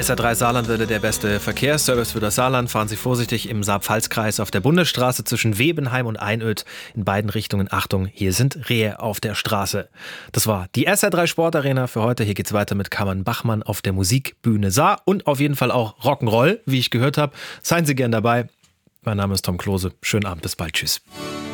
SR3 Saarlandwelle, der beste Verkehrsservice für das Saarland. Fahren Sie vorsichtig im Saar-Pfalz-Kreis auf der Bundesstraße zwischen Webenheim und Einöd. In beiden Richtungen Achtung, hier sind Rehe auf der Straße. Das war die SR3 Sportarena für heute. Hier geht's weiter mit Carmen Bachmann auf der Musikbühne Saar und auf jeden Fall auch Rock'n'Roll, wie ich gehört habe. Seien Sie gern dabei. Mein Name ist Tom Klose. Schönen Abend, bis bald. Tschüss.